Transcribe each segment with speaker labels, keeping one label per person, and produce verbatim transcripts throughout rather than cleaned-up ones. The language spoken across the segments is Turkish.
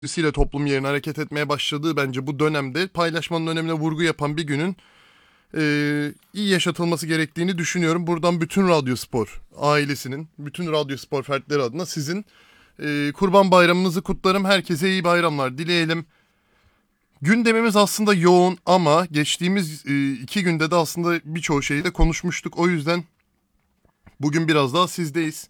Speaker 1: ile toplum yerine hareket etmeye başladığı bence bu dönemde paylaşmanın önemine vurgu yapan bir günün e, iyi yaşatılması gerektiğini düşünüyorum. Buradan bütün Radyospor ailesinin, bütün Radyospor fertleri adına sizin e, Kurban Bayramınızı kutlarım. Herkese iyi bayramlar dileyelim. Gündemimiz aslında yoğun ama geçtiğimiz e, iki günde de aslında birçoğu şeyi de konuşmuştuk. O yüzden bugün biraz daha sizdeyiz.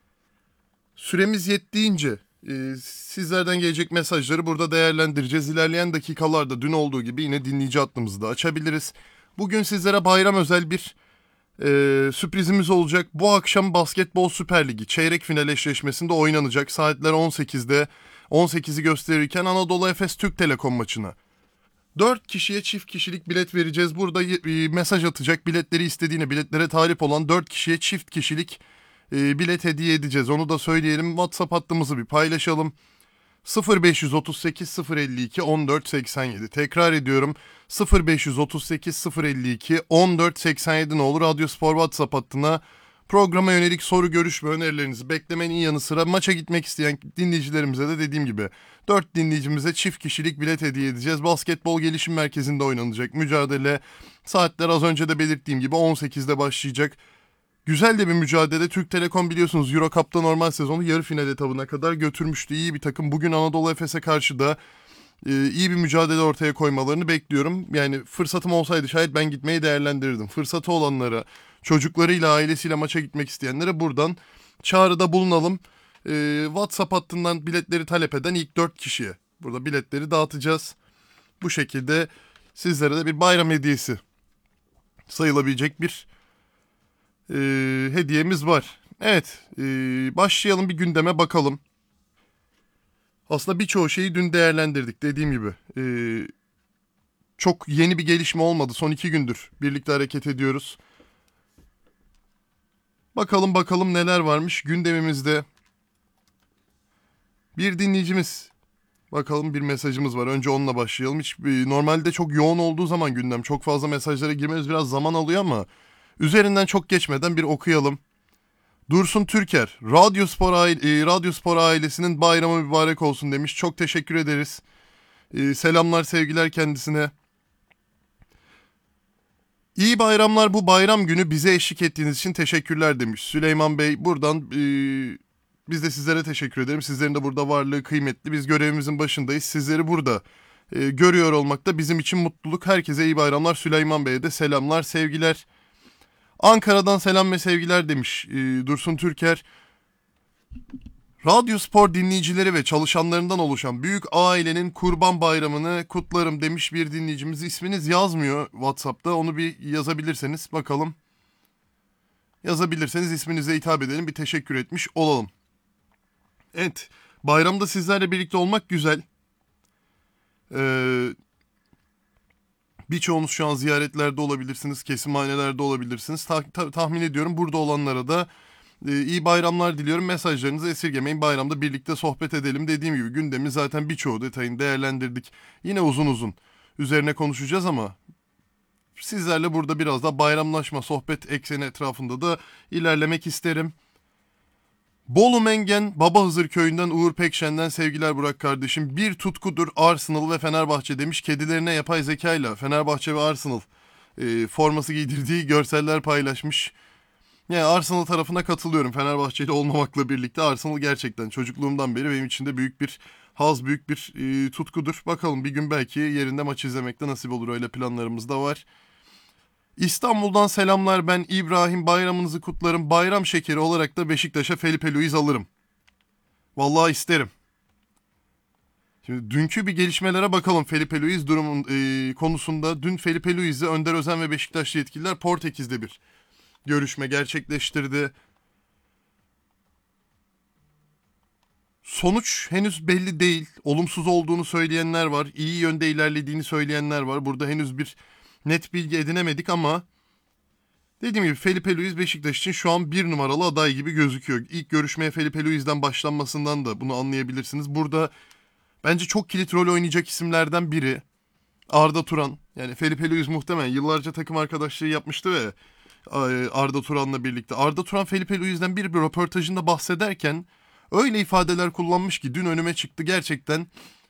Speaker 1: Süremiz yettiğince e, sizlerden gelecek mesajları burada değerlendireceğiz. İlerleyen dakikalarda dün olduğu gibi yine dinleyici hattımızı da açabiliriz. Bugün sizlere bayram özel bir e, sürprizimiz olacak. Bu akşam Basketbol Süper Ligi çeyrek final eşleşmesinde oynanacak. Saatler on sekizde on sekizi gösterirken Anadolu Efes Türk Telekom maçına dört kişiye çift kişilik bilet vereceğiz. Burada e, mesaj atacak, biletleri istediğine, biletlere talip olan dört kişiye çift kişilik e, bilet hediye edeceğiz. Onu da söyleyelim. WhatsApp hattımızı bir paylaşalım. sıfır beş otuz sekiz sıfır elli iki on dört seksen yedi. Tekrar ediyorum. sıfır beş otuz sekiz sıfır elli iki on dört seksen yedi ne olur Radyospor WhatsApp hattına programa yönelik soru, görüş ve önerilerinizi beklemenin yanı sıra maça gitmek isteyen dinleyicilerimize de dediğim gibi dört dinleyicimize çift kişilik bilet hediye edeceğiz. Basketbol Gelişim Merkezi'nde oynanacak mücadele. Saatler az önce de belirttiğim gibi on sekizde başlayacak. Güzel de bir mücadele. Türk Telekom biliyorsunuz Euro Cup'ta normal sezonu yarı final etabına kadar götürmüştü. İyi bir takım. Bugün Anadolu Efes'e karşı da e, iyi bir mücadele ortaya koymalarını bekliyorum. Yani fırsatım olsaydı şayet ben gitmeyi değerlendirirdim. Fırsatı olanlara, çocuklarıyla, ailesiyle maça gitmek isteyenlere buradan çağrıda bulunalım. E, WhatsApp hattından biletleri talep eden ilk dört kişiye burada biletleri dağıtacağız. Bu şekilde sizlere de bir bayram hediyesi sayılabilecek bir e, hediyemiz var. Evet, e, başlayalım bir gündeme bakalım. Aslında birçoğu şeyi dün değerlendirdik dediğim gibi. E, çok yeni bir gelişme olmadı. Son iki gündür birlikte hareket ediyoruz. Bakalım bakalım neler varmış gündemimizde. Bir dinleyicimiz, bakalım bir mesajımız var. Önce onunla başlayalım. Hiç, e, normalde çok yoğun olduğu zaman gündem çok fazla mesajlara girmemiz biraz zaman alıyor ama üzerinden çok geçmeden bir okuyalım. Dursun Türker, Radyospor, aile, Radyospor ailesinin bayramı mübarek olsun demiş. Çok teşekkür ederiz. Ee, selamlar, sevgiler kendisine. İyi bayramlar, bu bayram günü bize eşlik ettiğiniz için teşekkürler demiş. Süleyman Bey buradan e, biz de sizlere teşekkür ederim. Sizlerin de burada varlığı kıymetli. Biz görevimizin başındayız. Sizleri burada e, görüyor olmak da bizim için mutluluk. Herkese iyi bayramlar. Süleyman Bey'e de selamlar, sevgiler. Ankara'dan selam ve sevgiler demiş e, Dursun Türker. Radyospor dinleyicileri ve çalışanlarından oluşan büyük ailenin Kurban Bayramı'nı kutlarım demiş bir dinleyicimiz. İsminiz yazmıyor WhatsApp'ta. Onu bir yazabilirseniz bakalım. Yazabilirseniz isminize hitap edelim. Bir teşekkür etmiş olalım. Evet, bayramda sizlerle birlikte olmak güzel. Ee, Birçoğunuz şu an ziyaretlerde olabilirsiniz, kesimhanelerde olabilirsiniz. Ta- ta- tahmin ediyorum burada olanlara da e, iyi bayramlar diliyorum. Mesajlarınızı esirgemeyin, bayramda birlikte sohbet edelim. Dediğim gibi gündemi zaten birçoğu detayını değerlendirdik. Yine uzun uzun üzerine konuşacağız ama sizlerle burada biraz da bayramlaşma, sohbet ekseni etrafında da ilerlemek isterim. Bolu Mengen, Baba Hızır Köyü'nden Uğur Pekşen'den sevgiler Burak kardeşim. Bir tutkudur Arsenal ve Fenerbahçe demiş. Kedilerine yapay zekayla Fenerbahçe ve Arsenal e, forması giydirdiği görseller paylaşmış. Yani Arsenal tarafına katılıyorum. Fenerbahçeli olmamakla birlikte Arsenal gerçekten çocukluğumdan beri benim için de büyük bir haz, büyük bir e, tutkudur. Bakalım bir gün belki yerinde maç izlemek de nasip olur. Öyle planlarımız da var. İstanbul'dan selamlar, ben İbrahim, bayramınızı kutlarım. Bayram şekeri olarak da Beşiktaş'a Felipe Luiz alırım. Vallahi isterim. Şimdi dünkü bir gelişmelere bakalım Felipe Luiz durumun e, konusunda. Dün Felipe Luiz'le Önder Özen ve Beşiktaşlı yetkililer Portekiz'de bir görüşme gerçekleştirdi. Sonuç henüz belli değil. Olumsuz olduğunu söyleyenler var. İyi yönde ilerlediğini söyleyenler var. Burada henüz bir net bilgi edinemedik ama dediğim gibi Felipe Luiz Beşiktaş için şu an bir numaralı aday gibi gözüküyor. İlk görüşmeye Felipe Luiz'den başlanmasından da bunu anlayabilirsiniz. Burada bence çok kilit rol oynayacak isimlerden biri Arda Turan. Yani Felipe Luiz muhtemelen yıllarca takım arkadaşlığı yapmıştı ve Arda Turan'la birlikte. Arda Turan Felipe Luiz'den bir, bir röportajında bahsederken Öyle ifadeler kullanmış ki dün önüme çıktı gerçekten.